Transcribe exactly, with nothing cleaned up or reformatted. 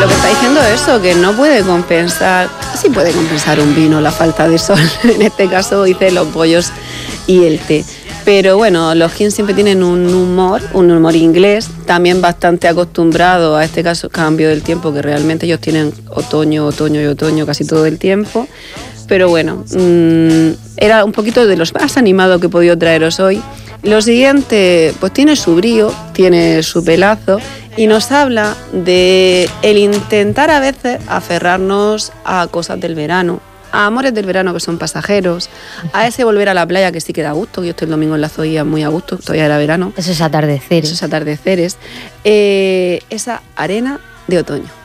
lo que está diciendo es eso, que no puede compensar, sí puede compensar un vino, la falta de sol, en este caso dice los bollos y el té. Pero bueno, los King siempre tienen un humor, un humor inglés, también bastante acostumbrado a este caso cambio del tiempo, que realmente ellos tienen otoño, otoño y otoño casi todo el tiempo. Pero bueno, mmm, era un poquito de los más animados que he podido traeros hoy. Lo siguiente, pues tiene su brío, tiene su pelazo y nos habla de el intentar a veces aferrarnos a cosas del verano, a amores del verano que son pasajeros, a ese volver a la playa que sí que da gusto. Yo estoy el domingo en la Zoía muy a gusto, todavía era verano. Esos atardeceres. Esos atardeceres. Eh, esa arena de otoño.